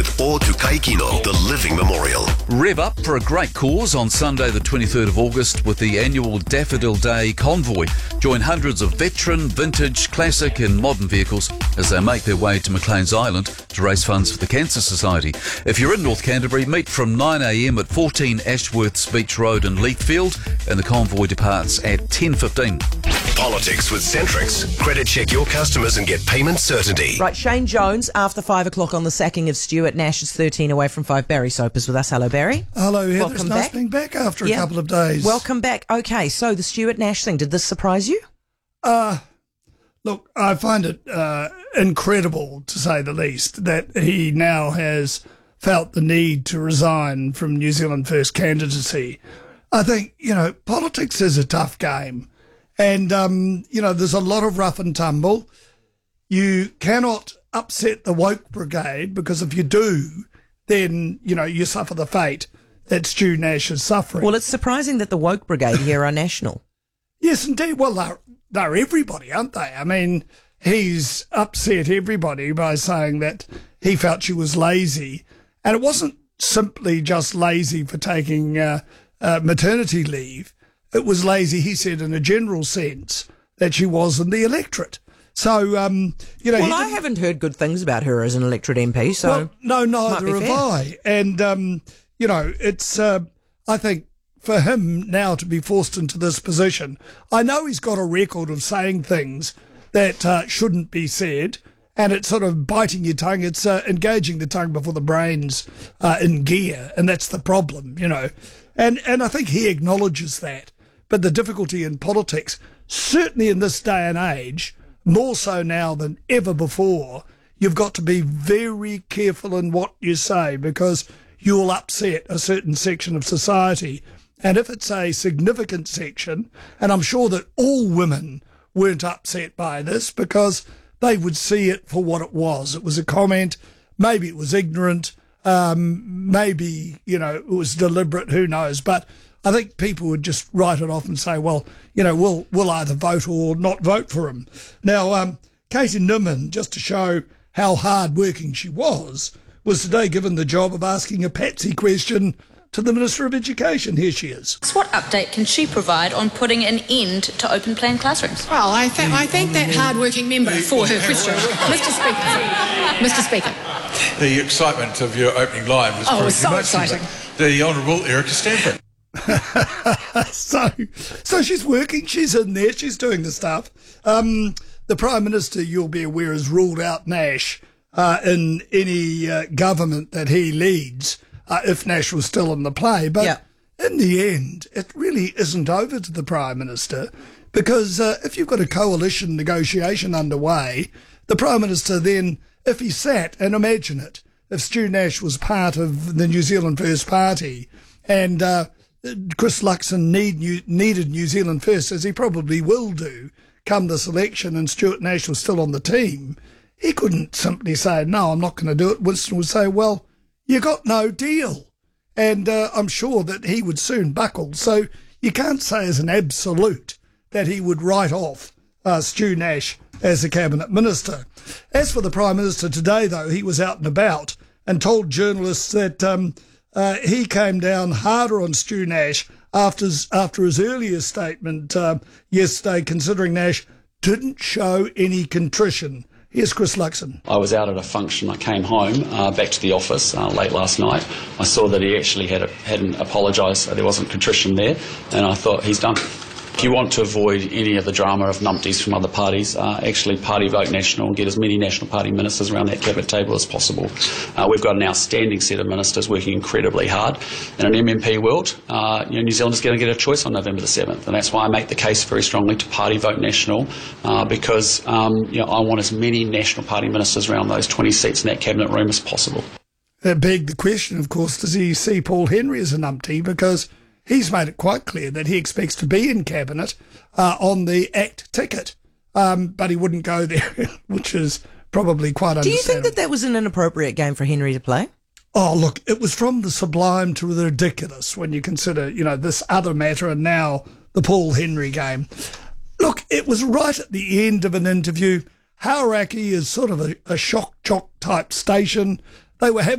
with O Tukaikino, the Living Memorial. Rev up for a great cause on Sunday the 23rd of August with the annual Daffodil Day Convoy. Join hundreds of veteran, vintage, classic and modern vehicles as they make their way to Maclean's Island to raise funds for the Cancer Society. If you're in North Canterbury, meet from 9am at 14 Ashworths Beach Road in Leithfield, and the convoy departs at 10:15. Politics with Centrix. Credit check your customers and get payment certainty. Right, Shane Jones, after 5 o'clock on the sacking of Stuart Nash, is 13 away from 5. Barry Soper is with us. Hello, Barry. Hello, Heather. Welcome It's nice back. being back after a couple of days. Welcome back. Okay, so the Stuart Nash thing, did this surprise you? Look, I find it incredible, to say the least, that he now has felt the need to resign from New Zealand First candidacy. I think, politics is a tough game. And, there's a lot of rough and tumble. You cannot upset the woke brigade, because if you do, then, you suffer the fate that Stu Nash is suffering. Well, it's surprising that the woke brigade here are national. Yes, indeed. Well, they're everybody, aren't they? I mean, he's upset everybody by saying that he felt she was lazy. And it wasn't simply just lazy for taking maternity leave. It was lazy, he said, in a general sense, that she was in the electorate. So, Well, I haven't heard good things about her as an electorate MP, so... Well, no, neither have I. And, it's, I think, for him now to be forced into this position, I know he's got a record of saying things that shouldn't be said, and it's sort of biting your tongue. It's engaging the tongue before the brain's in gear, and that's the problem, And I think he acknowledges that. But the difficulty in politics, certainly in this day and age, more so now than ever before, you've got to be very careful in what you say, because you'll upset a certain section of society. And if it's a significant section, and I'm sure that all women weren't upset by this, because they would see it for what it was. It was a comment, maybe it was ignorant, maybe, it was deliberate, who knows. But I think people would just write it off and say, well, we'll either vote or not vote for him. Now, Katie Newman, just to show how hard-working she was today given the job of asking a patsy question to the Minister of Education. Here she is. What update can she provide on putting an end to open plan classrooms? Well, I thank that hard-working member for her question. Mr. Speaker. The excitement of your opening line was it was so exciting. The Honourable Erica Stanford. So she's working, she's in there, she's doing the stuff. The Prime Minister, you'll be aware, has ruled out Nash in any government that he leads, if Nash was still in the play. But in the end, it really isn't over to the Prime Minister, because if you've got a coalition negotiation underway, the Prime Minister then, if he sat, and imagine it, if Stu Nash was part of the New Zealand First Party, and Chris Luxon needed New Zealand First, as he probably will do come this election, and Stuart Nash was still on the team, he couldn't simply say, no, I'm not going to do it. Winston would say, well, you got no deal. And I'm sure that he would soon buckle. So you can't say as an absolute that he would write off Stu Nash as a cabinet minister. As for the Prime Minister today, though, he was out and about and told journalists that he came down harder on Stu Nash after his earlier statement yesterday, considering Nash didn't show any contrition. Here's Chris Luxon. I was out at a function. I came home, back to the office late last night. I saw that he actually hadn't apologised. There wasn't contrition there, and I thought, he's done. If you want to avoid any of the drama of numpties from other parties, actually party vote national and get as many National Party ministers around that cabinet table as possible. We've got an outstanding set of ministers working incredibly hard. In an MMP world, New Zealand is going to get a choice on November the 7th, and that's why I make the case very strongly to party vote national, because I want as many National Party ministers around those 20 seats in that cabinet room as possible. That begged the question, of course, does he see Paul Henry as a numpty? Because he's made it quite clear that he expects to be in cabinet on the ACT ticket, but he wouldn't go there, which is probably quite understandable. Do you think that was an inappropriate game for Henry to play? Oh, look, it was from the sublime to the ridiculous when you consider, this other matter and now the Paul Henry game. Look, it was right at the end of an interview. Hauraki is sort of a shock jock type station. They were having